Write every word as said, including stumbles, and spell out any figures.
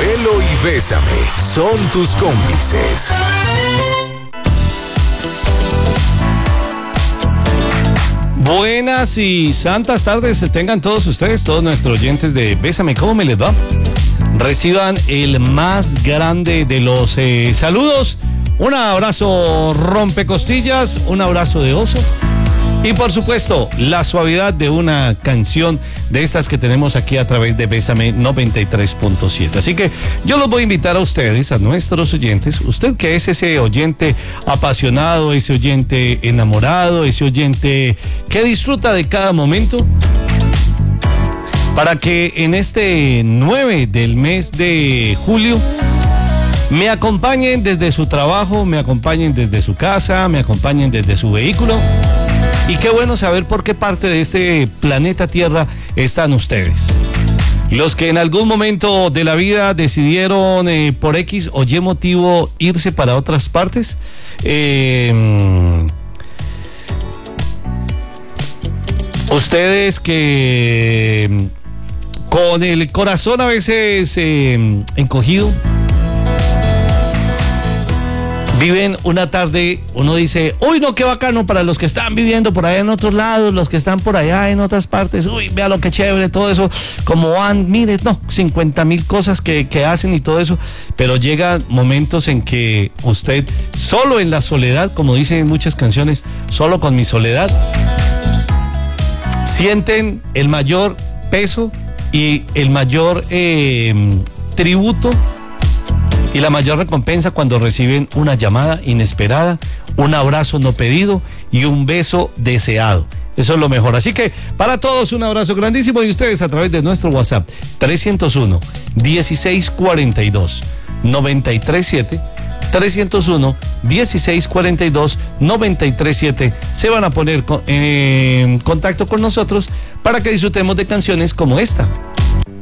Velo y Bésame son tus cómplices. Buenas y santas tardes tengan todos ustedes, todos nuestros oyentes de Bésame, ¿cómo me les va? Reciban el más grande de los eh, saludos, un abrazo rompecostillas, un abrazo de oso y por supuesto la suavidad de una canción de estas que tenemos aquí a través de Bésame noventa y tres punto siete. Así que yo los voy a invitar a ustedes, a nuestros oyentes, usted que es ese oyente apasionado, ese oyente enamorado, ese oyente que disfruta de cada momento, para que en este nueve del mes de julio me acompañen desde su trabajo, me acompañen desde su casa, me acompañen desde su vehículo. Y qué bueno saber por qué parte de este planeta Tierra están ustedes. Los que en algún momento de la vida decidieron eh, por X o Y motivo irse para otras partes. Eh, ustedes que con el corazón a veces eh, encogido, viven una tarde, uno dice, uy, no, qué bacano para los que están viviendo por allá en otros lados, los que están por allá en otras partes, uy, vea lo que chévere, todo eso, como van, mire, no, cincuenta mil cosas que, que hacen y todo eso, pero llegan momentos en que usted, solo en la soledad, como dicen muchas canciones, solo con mi soledad, sienten el mayor peso y el mayor eh, tributo y la mayor recompensa cuando reciben una llamada inesperada, un abrazo no pedido y un beso deseado. Eso es lo mejor. Así que para todos un abrazo grandísimo y ustedes a través de nuestro WhatsApp trescientos uno, dieciséis cuarenta y dos, noventa y tres siete, trescientos uno, dieciséis cuarenta y dos, noventa y tres siete se van a poner en contacto con nosotros para que disfrutemos de canciones como esta.